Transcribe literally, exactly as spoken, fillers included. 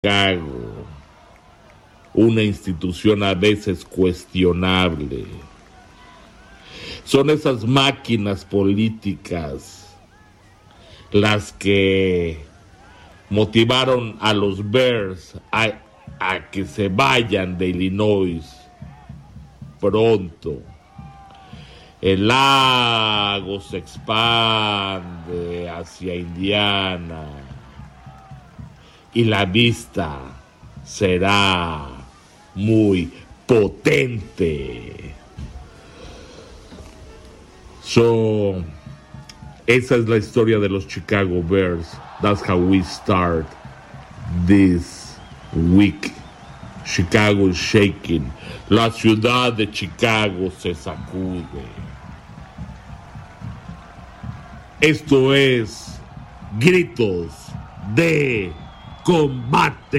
Chicago, una institución a veces cuestionable. Son esas máquinas políticas las que motivaron a los Bears a, a que se vayan de Illinois pronto. El lago se expande hacia Indiana y la vista será muy potente. So, esa es la historia de los Chicago Bears. That's how we start this week. Chicago is shaking. La ciudad de Chicago se sacude. Esto es Gritos de Combate.